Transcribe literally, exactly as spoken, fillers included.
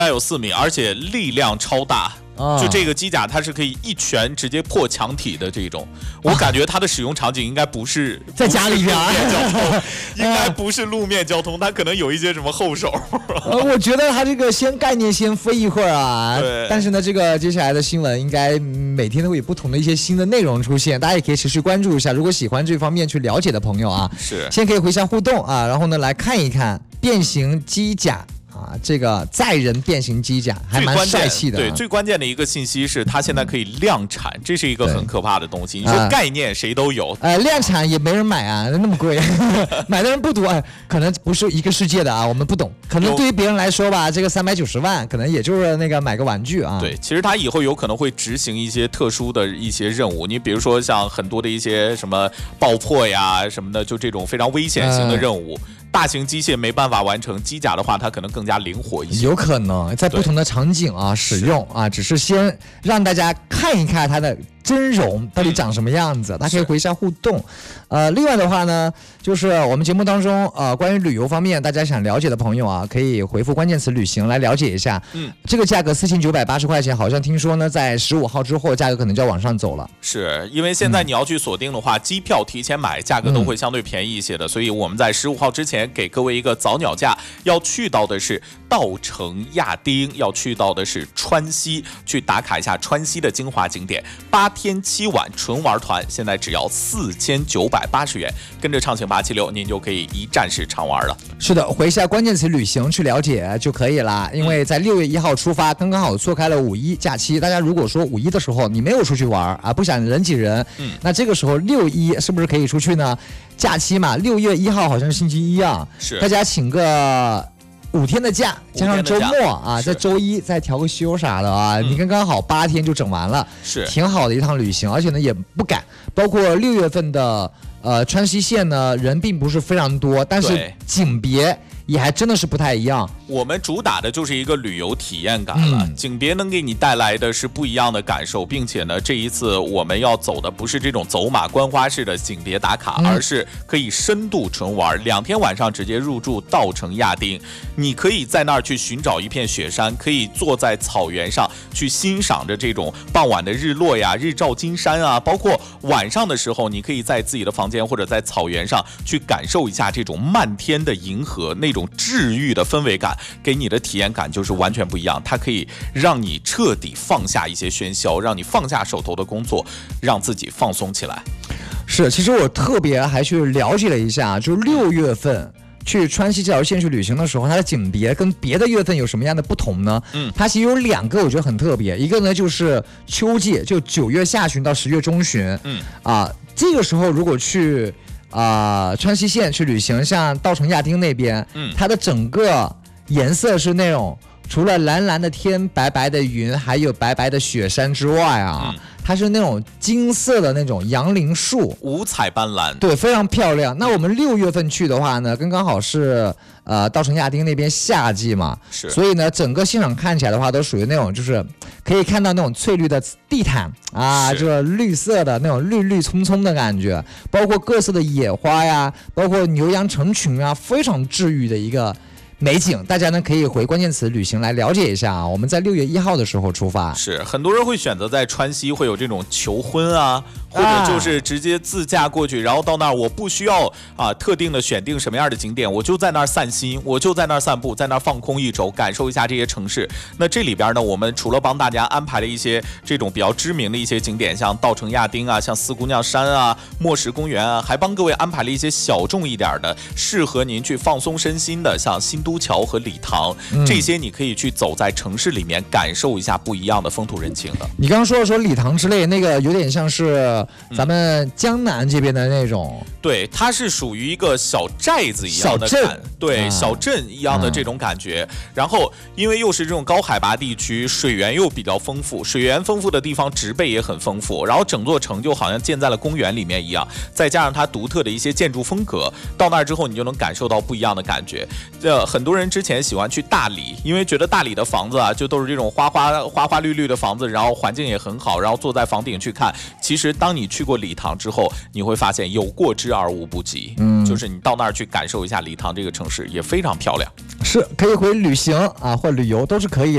有四米，而且力量超大。就这个机甲，它是可以一拳直接破墙体的这种，我感觉它的使用场景应该不是在家里边， 应该不是路面交通，它可能有一些什么后手。 呃，我觉得它这个先概念先飞一会儿啊， 对。 但是呢，这个接下来的新闻应该每天都会有不同的一些新的内容出现，大家也可以持续关注一下。如果喜欢这方面去了解的朋友啊， 是先可以回下互动啊，然后呢来看一看变形机甲。啊，这个载人变形机甲还蛮帅气的、啊。 对，最关键的一个信息是它现在可以量产，这是一个很可怕的东西。你说概念谁都有， 呃，量产也没人买啊，那么贵，买的人不多、呃，可能不是一个世界的啊，我们不懂。可能对于别人来说吧，这个三百九十万，可能也就是那个买个玩具啊。 对，其实它以后有可能会执行一些特殊的一些任务，你比如说像很多的一些什么爆破呀什么的，就这种非常危险性的任务。呃大型机械没办法完成，机甲的话它可能更加灵活一些， 有可能在不同的场景啊使用啊，只是先让大家看一看它的真容到底长什么样子，大家可以回一下互动。呃，另外的话呢，就是我们节目当中呃关于旅游方面，大家想了解的朋友啊，可以回复关键词旅行来了解一下。嗯，这个价格四千九百八十块钱，好像听说呢，在十五号之后价格可能就要往上走了。 是因为现在你要去锁定的话，机、嗯、票提前买，价格都会相对便宜一些的，嗯、所以我们在十五号之前给各位一个早鸟价，要去到的是稻城亚丁，要去到的是川西，去打卡一下川西的精华景点，八天七晚纯玩团，现在只要四千九百八十元，跟着畅行八七六，您就可以一站式畅玩了。 是的，回一下关键词旅行去了解就可以了，因为在六月一号出发，刚刚好错开了五一假期。大家如果说五一的时候你没有出去玩啊，不想人挤人，嗯，那这个时候六一是不是可以出去呢？假期嘛，六月一号好像是星期一啊， 是大家请个五天的假，加上周末啊，在周一再调个休啥的啊，嗯、你刚刚好八天就整完了， 是挺好的一趟旅行，而且呢也不赶。包括六月份的呃川西线呢，人并不是非常多，但是景别也还真的是不太一样。 我们主打的就是一个旅游体验感了，嗯、景别能给你带来的是不一样的感受，并且呢，这一次我们要走的不是这种走马观花式的景别打卡，嗯、而是可以深度纯玩，两天晚上直接入住稻城亚丁，你可以在那儿去寻找一片雪山，可以坐在草原上去欣赏着这种傍晚的日落呀、日照金山啊，包括晚上的时候，你可以在自己的房间或者在草原上去感受一下这种漫天的银河，那种治愈的氛围感。给你的体验感就是完全不一样，它可以让你彻底放下一些喧嚣，让你放下手头的工作，让自己放松起来。 是，其实我特别还去了解了一下，就是六月份去川西这条线去旅行的时候，它的景别跟别的月份有什么样的不同呢？嗯，它其实有两个我觉得很特别，一个呢就是秋季，就九月下旬到十月中旬，嗯啊，这个时候如果去啊、呃、川西线去旅行，像稻城亚丁那边，嗯，它的整个颜色是那种除了蓝蓝的天、白白的云，还有白白的雪山之外啊，嗯、它是那种金色的那种杨林树， 五彩斑斓， 对，非常漂亮。那我们六月份去的话呢，刚刚好是呃稻城亚丁那边夏季嘛， 是， 所以呢，整个现场看起来的话，都属于那种就是可以看到那种翠绿的地毯啊，这个绿色的那种绿绿葱葱的感觉，包括各色的野花呀，包括牛羊成群啊，非常治愈的一个美景。大家呢可以回关键词旅行来了解一下啊。我们在六月一号的时候出发， 是很多人会选择在川西会有这种求婚啊，或者就是直接自驾过去，然后到那儿我不需要啊特定的选定什么样的景点，我就在那儿散心，我就在那儿散步，在那儿放空一周，感受一下这些城市。那这里边呢，我们除了帮大家安排了一些这种比较知名的一些景点，像稻城亚丁啊，像四姑娘山啊、墨石公园啊，还帮各位安排了一些小众一点的，适合您去放松身心的，像新都桥和礼堂，嗯、这些你可以去走在城市里面，感受一下不一样的风土人情的。 你刚刚说的说礼堂之类，那个有点像是咱们江南这边的那种， 嗯、对，它是属于一个小寨子一样的小镇， 对， 啊、 小镇一样的这种感觉。嗯、然后因为又是这种高海拔地区，水源又比较丰富，水源丰富的地方植被也很丰富，然后整座城就好像建在了公园里面一样，再加上它独特的一些建筑风格，到那儿之后你就能感受到不一样的感觉。这很多人之前喜欢去大理，因为觉得大理的房子啊，就都是这种花花花花绿绿的房子，然后环境也很好，然后坐在房顶去看。其实当你去过礼堂之后，你会发现有过之而无不及。嗯，就是你到那儿去感受一下礼堂这个城市，也非常漂亮。 是可以回旅行啊或旅游都是可以的。